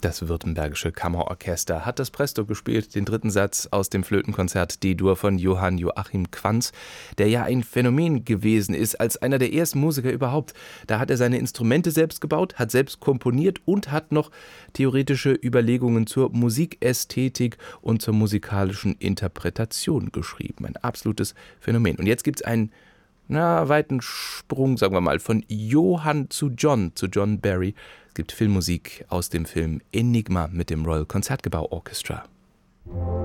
Das Württembergische Kammerorchester hat das Presto gespielt, den dritten Satz aus dem Flötenkonzert D-Dur von Johann Joachim Quanz, der ja ein Phänomen gewesen ist, als einer der ersten Musiker überhaupt. Da hat er seine Instrumente selbst gebaut, hat selbst komponiert und hat noch theoretische Überlegungen zur Musikästhetik und zur musikalischen Interpretation geschrieben. Ein absolutes Phänomen. Und jetzt gibt es einen weiten Sprung, sagen wir mal, von Johann zu John Barry. Es gibt Filmmusik aus dem Film Enigma mit dem Royal Concertgebouw Orchestra.